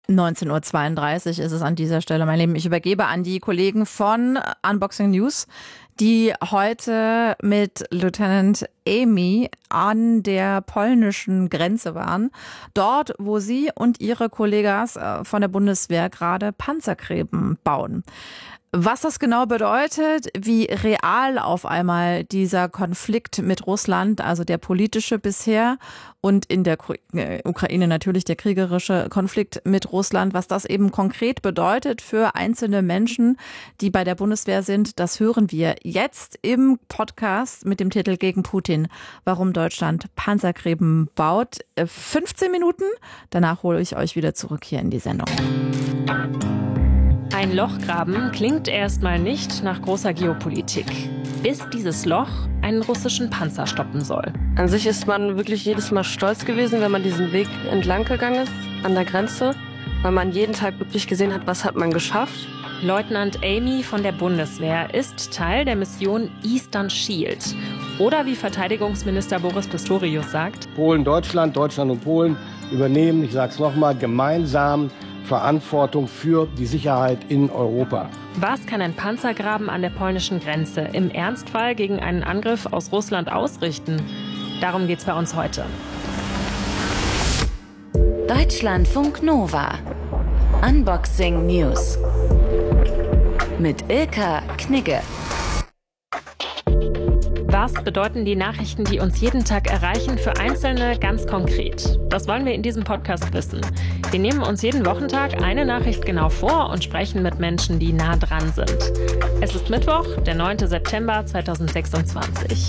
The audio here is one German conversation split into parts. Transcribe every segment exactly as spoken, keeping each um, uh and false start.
neunzehn Uhr zweiunddreißig ist es an dieser Stelle, mein Lieben. Ich übergebe an die Kollegen von Unboxing News, die heute mit Lieutenant Amy an der polnischen Grenze waren. Dort, wo sie und ihre Kollegas von der Bundeswehr gerade Panzergräben bauen. Was das genau bedeutet, wie real auf einmal dieser Konflikt mit Russland, also der politische bisher und in der Ukraine natürlich der kriegerische Konflikt mit Russland, was das eben konkret bedeutet für einzelne Menschen, die bei der Bundeswehr sind, das hören wir jetzt im Podcast mit dem Titel Gegen Putin, warum Deutschland Panzergräben baut. fünfzehn Minuten, danach hole ich euch wieder zurück hier in die Sendung. Ein Loch graben klingt erstmal nicht nach großer Geopolitik, bis dieses Loch einen russischen Panzer stoppen soll. An sich ist man wirklich jedes Mal stolz gewesen, wenn man diesen Weg entlang gegangen ist, an der Grenze, weil man jeden Tag wirklich gesehen hat, was hat man geschafft. Leutnant Amy von der Bundeswehr ist Teil der Mission Eastern Shield. Oder wie Verteidigungsminister Boris Pistorius sagt: Polen, Deutschland, Deutschland und Polen übernehmen, ich sage es nochmal, gemeinsam Verantwortung für die Sicherheit in Europa. Was kann ein Panzergraben an der polnischen Grenze im Ernstfall gegen einen Angriff aus Russland ausrichten? Darum geht's bei uns heute. Deutschlandfunk Nova. Unboxing News. Mit Ilka Knigge. Was bedeuten die Nachrichten, die uns jeden Tag erreichen, für Einzelne ganz konkret? Das wollen wir in diesem Podcast wissen. Wir nehmen uns jeden Wochentag eine Nachricht genau vor und sprechen mit Menschen, die nah dran sind. Es ist Mittwoch, der neunten September zweitausendsechsundzwanzig.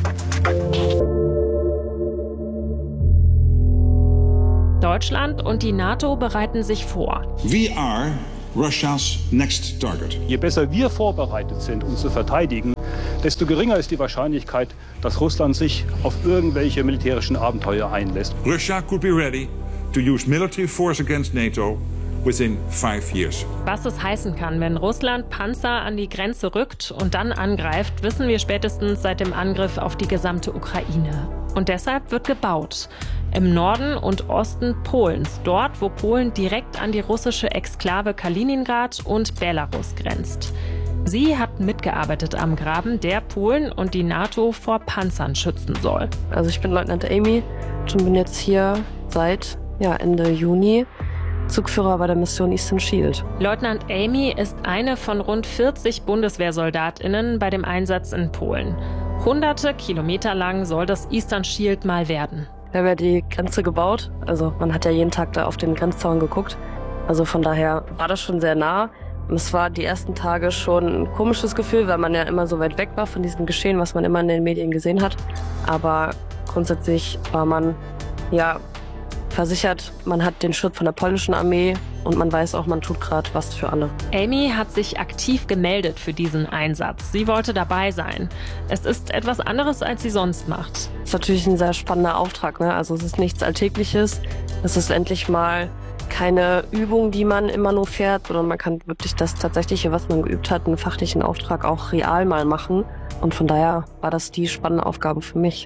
Deutschland und die NATO bereiten sich vor. We are Russia's next target. Je besser wir vorbereitet sind, uns zu verteidigen, desto geringer ist die Wahrscheinlichkeit, dass Russland sich auf irgendwelche militärischen Abenteuer einlässt. Russia could be ready to use military force against NATO within five years. Was es heißen kann, wenn Russland Panzer an die Grenze rückt und dann angreift, wissen wir spätestens seit dem Angriff auf die gesamte Ukraine. Und deshalb wird gebaut. Im Norden und Osten Polens, dort, wo Polen direkt an die russische Exklave Kaliningrad und Belarus grenzt. Sie hat mitgearbeitet am Graben, der Polen und die NATO vor Panzern schützen soll. Also ich bin Leutnant Amy und bin jetzt hier seit ja, Ende Juni Zugführer bei der Mission Eastern Shield. Leutnant Amy ist eine von rund vierzig BundeswehrsoldatInnen bei dem Einsatz in Polen. Hunderte Kilometer lang soll das Eastern Shield mal werden. Wir haben ja die Grenze gebaut, also man hat ja jeden Tag da auf den Grenzzaun geguckt. Also von daher war das schon sehr nah. Es war die ersten Tage schon ein komisches Gefühl, weil man ja immer so weit weg war von diesem Geschehen, was man immer in den Medien gesehen hat. Aber grundsätzlich war man ja versichert, man hat den Schutz von der polnischen Armee und man weiß auch, man tut gerade was für alle. Amy hat sich aktiv gemeldet für diesen Einsatz. Sie wollte dabei sein. Es ist etwas anderes, als sie sonst macht. Das ist natürlich ein sehr spannender Auftrag, ne? Also es ist nichts Alltägliches. Es ist endlich mal keine Übung, die man immer nur fährt, sondern man kann wirklich das Tatsächliche, was man geübt hat, einen fachlichen Auftrag auch real mal machen. Und von daher war das die spannende Aufgabe für mich.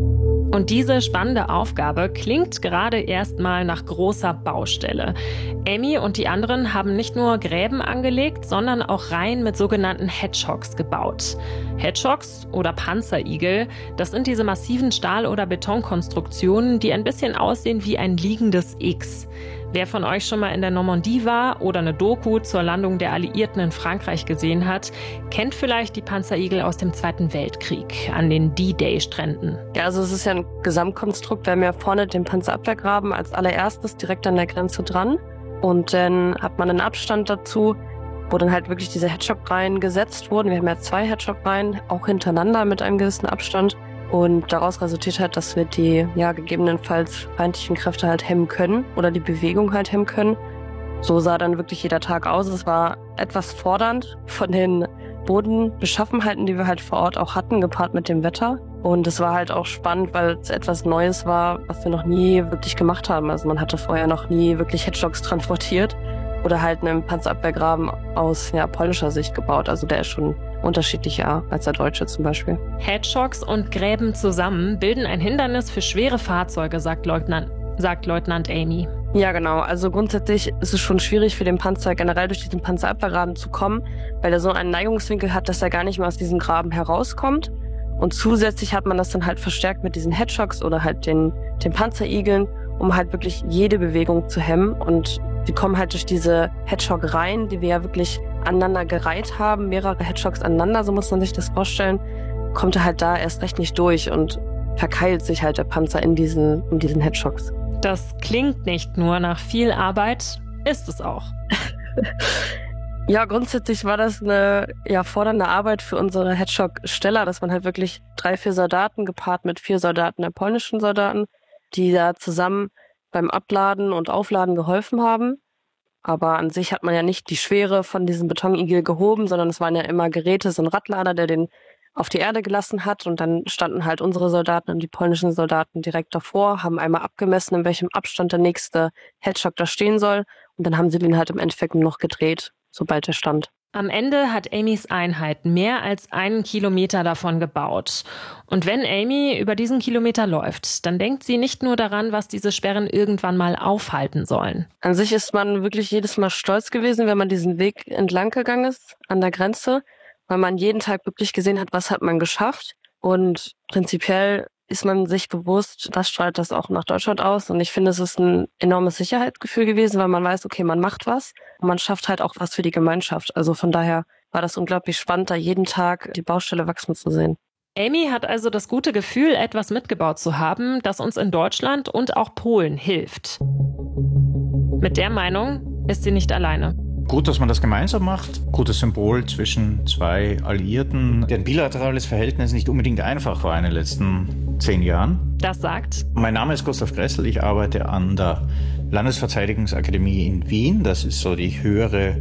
Und diese spannende Aufgabe klingt gerade erstmal nach großer Baustelle. Amy und die anderen haben nicht nur Gräben angelegt, sondern auch Reihen mit sogenannten Hedgehogs gebaut. Hedgehogs oder Panzerigel, das sind diese massiven Stahl- oder Betonkonstruktionen, die ein bisschen aussehen wie ein liegendes X. Wer von euch schon mal in der Normandie war oder eine Doku zur Landung der Alliierten in Frankreich gesehen hat, kennt vielleicht die Panzerigel aus dem Zweiten Weltkrieg an den D-Day-Stränden. Ja, also es ist ja ein Gesamtkonstrukt. Wir haben ja vorne den Panzerabwehrgraben als allererstes direkt an der Grenze dran. Und dann hat man einen Abstand dazu, wo dann halt wirklich diese Hedgehog-Reihen gesetzt wurden. Wir haben ja zwei Hedgehog-Reihen, auch hintereinander mit einem gewissen Abstand. Und daraus resultiert halt, dass wir die ja gegebenenfalls feindlichen Kräfte halt hemmen können oder die Bewegung halt hemmen können. So sah dann wirklich jeder Tag aus. Es war etwas fordernd von den Bodenbeschaffenheiten, die wir halt vor Ort auch hatten, gepaart mit dem Wetter. Und es war halt auch spannend, weil es etwas Neues war, was wir noch nie wirklich gemacht haben. Also man hatte vorher noch nie wirklich Hedgehogs transportiert oder halt einen Panzerabwehrgraben aus ja, polnischer Sicht gebaut. Also der ist schon unterschiedlicher als der deutsche zum Beispiel. Hedgehogs und Gräben zusammen bilden ein Hindernis für schwere Fahrzeuge, sagt Leutnant sagt Leutnant Amy. Ja, genau. Also grundsätzlich ist es schon schwierig für den Panzer, generell durch diesen Panzerabwehrgraben zu kommen, weil er so einen Neigungswinkel hat, dass er gar nicht mehr aus diesem Graben herauskommt. Und zusätzlich hat man das dann halt verstärkt mit diesen Hedgehogs oder halt den, den Panzerigeln, um halt wirklich jede Bewegung zu hemmen. Und wir kommen halt durch diese Hedgehog-Reihen, die wir ja wirklich aneinander gereiht haben, mehrere Hedgehogs aneinander, so muss man sich das vorstellen, kommt er halt da erst recht nicht durch und verkeilt sich halt der Panzer in diesen, in diesen Hedgehogs. Das klingt nicht nur nach viel Arbeit, ist es auch. Ja, grundsätzlich war das eine ja, fordernde Arbeit für unsere Hedgehog-Steller. Das waren halt wirklich drei, vier Soldaten gepaart mit vier Soldaten der polnischen Soldaten, die da zusammen beim Abladen und Aufladen geholfen haben. Aber an sich hat man ja nicht die Schwere von diesem Betonigel gehoben, sondern es waren ja immer Geräte, so ein Radlader, der den auf die Erde gelassen hat. Und dann standen halt unsere Soldaten und die polnischen Soldaten direkt davor, haben einmal abgemessen, in welchem Abstand der nächste Hedgehog da stehen soll. Und dann haben sie den halt im Endeffekt nur noch gedreht, sobald er stand. Am Ende hat Amys Einheit mehr als einen Kilometer davon gebaut. Und wenn Amy über diesen Kilometer läuft, dann denkt sie nicht nur daran, was diese Sperren irgendwann mal aufhalten sollen. An sich ist man wirklich jedes Mal stolz gewesen, wenn man diesen Weg entlang gegangen ist an der Grenze, weil man jeden Tag wirklich gesehen hat, was hat man geschafft. Und prinzipiell ist man sich bewusst, was strahlt das auch nach Deutschland aus. Und ich finde, es ist ein enormes Sicherheitsgefühl gewesen, weil man weiß, okay, man macht was und man schafft halt auch was für die Gemeinschaft. Also von daher war das unglaublich spannend, da jeden Tag die Baustelle wachsen zu sehen. Amy hat also das gute Gefühl, etwas mitgebaut zu haben, das uns in Deutschland und auch Polen hilft. Mit der Meinung ist sie nicht alleine. Gut, dass man das gemeinsam macht. Gutes Symbol zwischen zwei Alliierten. Ein bilaterales Verhältnis nicht unbedingt einfach war in den letzten zehn Jahren. Das sagt? Mein Name ist Gustav Gressel. Ich arbeite an der Landesverteidigungsakademie in Wien. Das ist so die höhere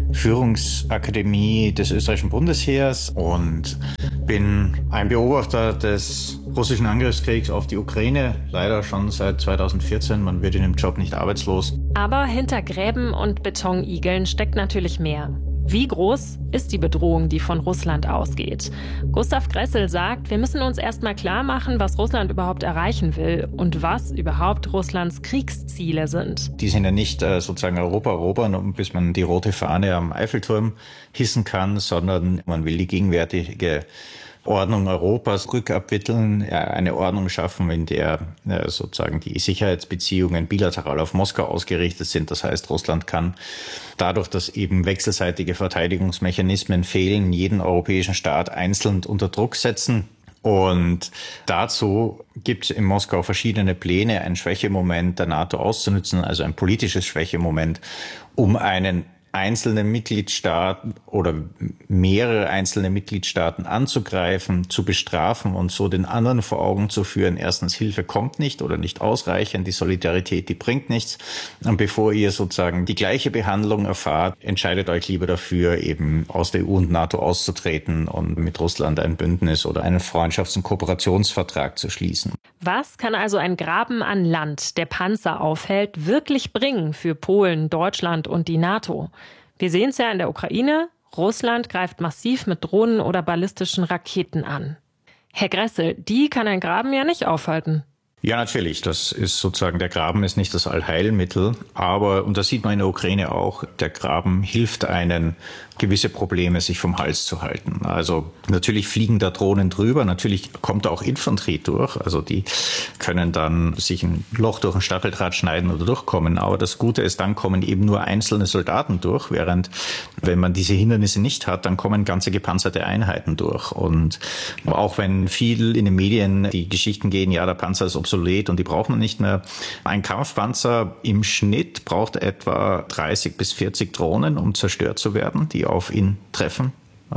Führungsakademie des österreichischen Bundesheers und bin ein Beobachter des russischen Angriffskriegs auf die Ukraine, leider schon seit zweitausendvierzehn. Man wird in dem Job nicht arbeitslos. Aber hinter Gräben und Betonigeln steckt natürlich mehr. Wie groß ist die Bedrohung, die von Russland ausgeht? Gustav Gressel sagt, wir müssen uns erst mal klar machen, was Russland überhaupt erreichen will und was überhaupt Russlands Kriegsziele sind. Die sind ja nicht äh, sozusagen Europa erobern, bis man die rote Fahne am Eiffelturm hissen kann, sondern man will die gegenwärtige Ordnung Europas rückabwickeln, eine Ordnung schaffen, in der sozusagen die Sicherheitsbeziehungen bilateral auf Moskau ausgerichtet sind. Das heißt, Russland kann dadurch, dass eben wechselseitige Verteidigungsmechanismen fehlen, jeden europäischen Staat einzeln unter Druck setzen. Und dazu gibt es in Moskau verschiedene Pläne, ein Schwächemoment der NATO auszunutzen, also ein politisches Schwächemoment, um einen einzelne Mitgliedstaaten oder mehrere einzelne Mitgliedstaaten anzugreifen, zu bestrafen und so den anderen vor Augen zu führen. Erstens, Hilfe kommt nicht oder nicht ausreichend, die Solidarität, die bringt nichts. Und bevor ihr sozusagen die gleiche Behandlung erfahrt, entscheidet euch lieber dafür, eben aus der E U und NATO auszutreten und mit Russland ein Bündnis oder einen Freundschafts- und Kooperationsvertrag zu schließen. Was kann also ein Graben an Land, der Panzer aufhält, wirklich bringen für Polen, Deutschland und die NATO? Wir sehen es ja in der Ukraine. Russland greift massiv mit Drohnen oder ballistischen Raketen an. Herr Gressel, die kann ein Graben ja nicht aufhalten. Ja, natürlich. Das ist sozusagen, der Graben ist nicht das Allheilmittel. Aber, und das sieht man in der Ukraine auch, der Graben hilft einen, gewisse Probleme sich vom Hals zu halten. Also natürlich fliegen da Drohnen drüber, natürlich kommt da auch Infanterie durch. Also die können dann sich ein Loch durch ein Stacheldraht schneiden oder durchkommen. Aber das Gute ist, dann kommen eben nur einzelne Soldaten durch, während wenn man diese Hindernisse nicht hat, dann kommen ganze gepanzerte Einheiten durch. Und auch wenn viel in den Medien die Geschichten gehen, ja, der Panzer ist obsolet und die braucht man nicht mehr. Ein Kampfpanzer im Schnitt braucht etwa dreißig bis vierzig Drohnen, um zerstört zu werden, die auf ihn treffen.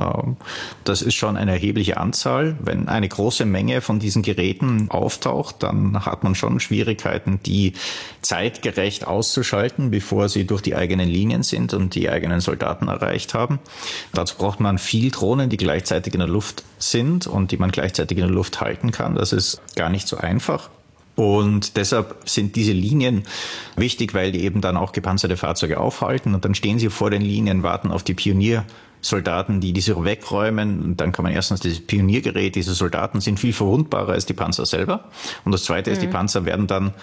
Das ist schon eine erhebliche Anzahl. Wenn eine große Menge von diesen Geräten auftaucht, dann hat man schon Schwierigkeiten, die zeitgerecht auszuschalten, bevor sie durch die eigenen Linien sind und die eigenen Soldaten erreicht haben. Dazu braucht man viel Drohnen, die gleichzeitig in der Luft sind und die man gleichzeitig in der Luft halten kann. Das ist gar nicht so einfach. Und deshalb sind diese Linien wichtig, weil die eben dann auch gepanzerte Fahrzeuge aufhalten. Und dann stehen sie vor den Linien, warten auf die Pioniersoldaten, die diese wegräumen. Und dann kann man erstens dieses Pioniergerät, diese Soldaten sind viel verwundbarer als die Panzer selber. Und das Zweite ist, die Panzer werden dann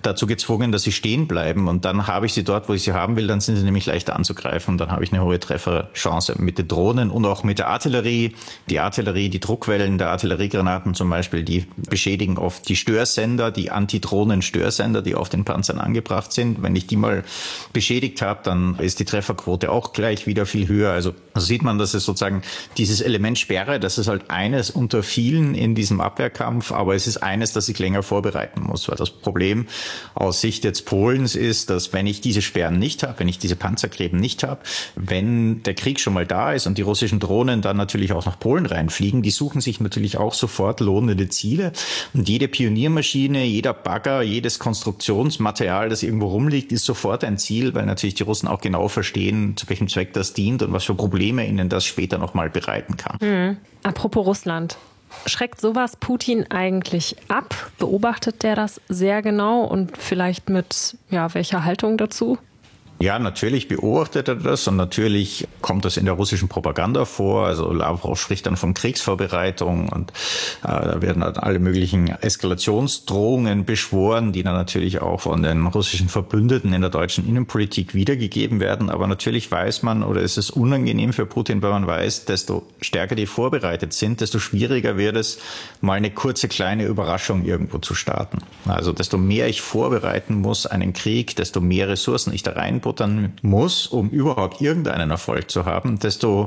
dazu gezwungen, dass sie stehen bleiben. Und dann habe ich sie dort, wo ich sie haben will. Dann sind sie nämlich leichter anzugreifen. Und dann habe ich eine hohe Trefferchance mit den Drohnen und auch mit der Artillerie. Die Artillerie, die Druckwellen der Artilleriegranaten zum Beispiel, die beschädigen oft die Störsender, die Antidrohnen-Störsender, die auf den Panzern angebracht sind. Wenn ich die mal beschädigt habe, dann ist die Trefferquote auch gleich wieder viel höher. Also sieht man, dass es sozusagen dieses Element Sperre, das ist halt eines unter vielen in diesem Abwehrkampf, aber es ist eines, das ich länger vorbereiten muss. Weil das Problem aus Sicht jetzt Polens ist, dass wenn ich diese Sperren nicht habe, wenn ich diese Panzergräben nicht habe, wenn der Krieg schon mal da ist und die russischen Drohnen dann natürlich auch nach Polen reinfliegen, die suchen sich natürlich auch sofort lohnende Ziele. Und jede Pioniermaschine, jeder Bagger, jedes Konstruktionsmaterial, das irgendwo rumliegt, ist sofort ein Ziel, weil natürlich die Russen auch genau verstehen, zu welchem Zweck das dient und was für Probleme ihnen das später nochmal bereiten kann. Hm. Apropos Russland. Schreckt sowas Putin eigentlich ab? Beobachtet der das sehr genau und vielleicht mit ja, welcher Haltung dazu? Ja, natürlich beobachtet er das und natürlich kommt das in der russischen Propaganda vor. Also Lavrov spricht dann von Kriegsvorbereitung und äh, da werden dann alle möglichen Eskalationsdrohungen beschworen, die dann natürlich auch von den russischen Verbündeten in der deutschen Innenpolitik wiedergegeben werden. Aber natürlich weiß man, oder ist es unangenehm für Putin, weil man weiß, desto stärker die vorbereitet sind, desto schwieriger wird es, mal eine kurze kleine Überraschung irgendwo zu starten. Also desto mehr ich vorbereiten muss, einen Krieg, desto mehr Ressourcen ich da reinbuttern muss, um überhaupt irgendeinen Erfolg zu haben, desto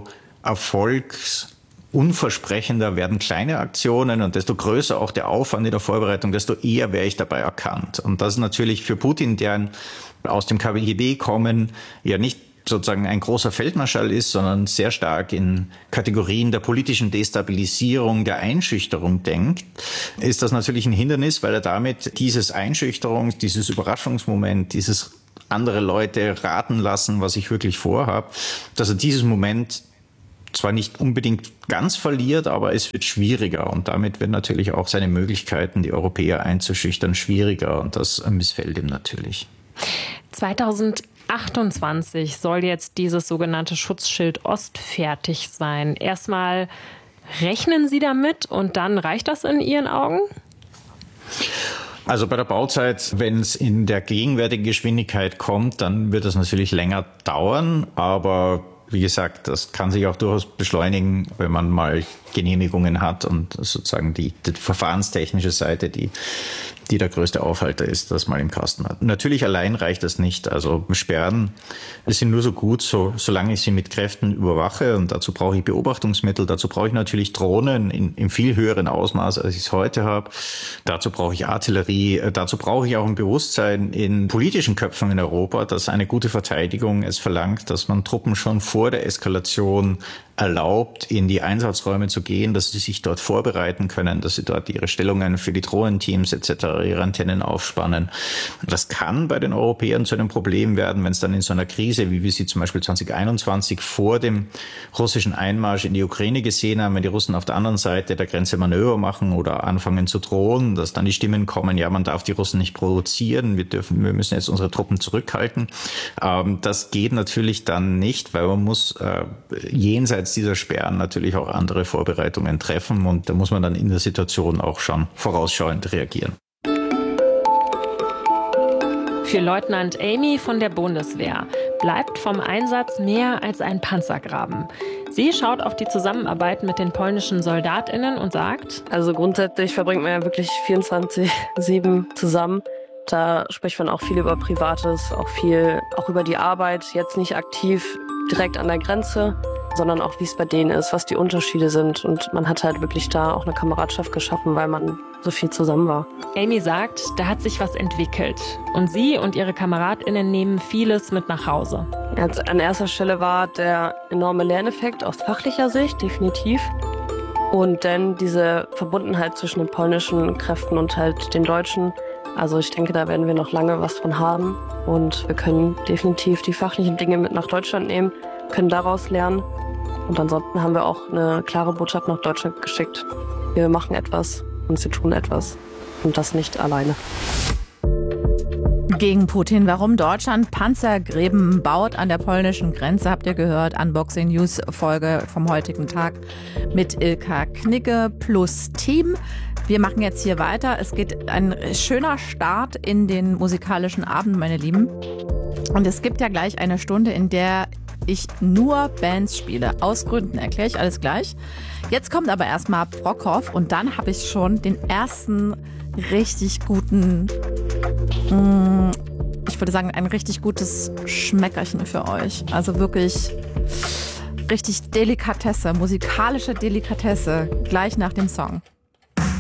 erfolgsunversprechender werden kleine Aktionen und desto größer auch der Aufwand in der Vorbereitung, desto eher wäre ich dabei erkannt. Und das ist natürlich für Putin, der aus dem K G B kommen, ja nicht sozusagen ein großer Feldmarschall ist, sondern sehr stark in Kategorien der politischen Destabilisierung, der Einschüchterung denkt, ist das natürlich ein Hindernis, weil er damit dieses Einschüchterungs-, dieses Überraschungsmoment, dieses andere Leute raten lassen, was ich wirklich vorhabe, dass er dieses Moment zwar nicht unbedingt ganz verliert, aber es wird schwieriger und damit werden natürlich auch seine Möglichkeiten, die Europäer einzuschüchtern, schwieriger und das missfällt ihm natürlich. zweitausendachtundzwanzig soll jetzt dieses sogenannte Schutzschild Ost fertig sein. Erstmal rechnen Sie damit und dann reicht das in Ihren Augen? Also bei der Bauzeit, wenn es in der gegenwärtigen Geschwindigkeit kommt, dann wird es natürlich länger dauern. Aber wie gesagt, das kann sich auch durchaus beschleunigen, wenn man mal Genehmigungen hat und sozusagen die, die verfahrenstechnische Seite, die, die der größte Aufhalter ist, das mal im Kasten hat. Natürlich allein reicht das nicht. Also Sperren sind nur so gut, so, solange ich sie mit Kräften überwache. Und dazu brauche ich Beobachtungsmittel. Dazu brauche ich natürlich Drohnen in, in viel höheren Ausmaß, als ich es heute habe. Dazu brauche ich Artillerie. Dazu brauche ich auch ein Bewusstsein in politischen Köpfen in Europa, dass eine gute Verteidigung es verlangt, dass man Truppen schon vor der Eskalation erlaubt, in die Einsatzräume zu gehen, dass sie sich dort vorbereiten können, dass sie dort ihre Stellungen für die Drohnenteams et cetera, ihre Antennen aufspannen. Das kann bei den Europäern zu einem Problem werden, wenn es dann in so einer Krise, wie wir sie zum Beispiel zwanzig einundzwanzig vor dem russischen Einmarsch in die Ukraine gesehen haben, wenn die Russen auf der anderen Seite der Grenze Manöver machen oder anfangen zu drohen, dass dann die Stimmen kommen, ja, man darf die Russen nicht provozieren, wir dürfen, wir müssen jetzt unsere Truppen zurückhalten. Ähm, das geht natürlich dann nicht, weil man muss äh, jenseits dieser Sperren natürlich auch andere Vorbereitungen treffen und da muss man dann in der Situation auch schon vorausschauend reagieren. Für Leutnant Amy von der Bundeswehr bleibt vom Einsatz mehr als ein Panzergraben. Sie schaut auf die Zusammenarbeit mit den polnischen SoldatInnen und sagt: Also grundsätzlich verbringt man ja wirklich vierundzwanzig sieben zusammen. Da spricht man auch viel über Privates, auch viel auch über die Arbeit, jetzt nicht aktiv direkt an der Grenze, sondern auch, wie es bei denen ist, was die Unterschiede sind. Und man hat halt wirklich da auch eine Kameradschaft geschaffen, weil man so viel zusammen war. Amy sagt, da hat sich was entwickelt. Und sie und ihre KameradInnen nehmen vieles mit nach Hause. Ja, an erster Stelle war der enorme Lerneffekt aus fachlicher Sicht, definitiv. Und dann diese Verbundenheit zwischen den polnischen Kräften und halt den deutschen. Also ich denke, da werden wir noch lange was von haben. Und wir können definitiv die fachlichen Dinge mit nach Deutschland nehmen, können daraus lernen. Und ansonsten haben wir auch eine klare Botschaft nach Deutschland geschickt. Wir machen etwas und sie tun etwas. Und das nicht alleine. Gegen Putin. Warum Deutschland Panzergräben baut an der polnischen Grenze, habt ihr gehört. Unboxing News Folge vom heutigen Tag mit Ilka Knigge plus Team. Wir machen jetzt hier weiter. Es geht ein schöner Start in den musikalischen Abend, meine Lieben. Und es gibt ja gleich eine Stunde, in der ich nur Bands spiele. Aus Gründen erkläre ich alles gleich. Jetzt kommt aber erstmal Brockhoff und dann habe ich schon den ersten richtig guten, mh, ich würde sagen, ein richtig gutes Schmeckerchen für euch. Also wirklich richtig Delikatesse, musikalische Delikatesse, gleich nach dem Song.